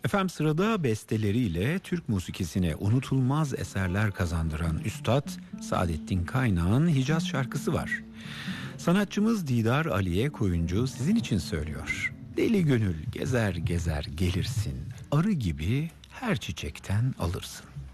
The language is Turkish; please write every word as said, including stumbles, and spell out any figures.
Efendim sırada besteleriyle Türk musikisine unutulmaz eserler kazandıran Üstad Saadettin Kaynağ'ın Hicaz şarkısı var. Sanatçımız Didar Aliye Koyuncu sizin için söylüyor. Deli gönül gezer gezer gelirsin, arı gibi her çiçekten alırsın.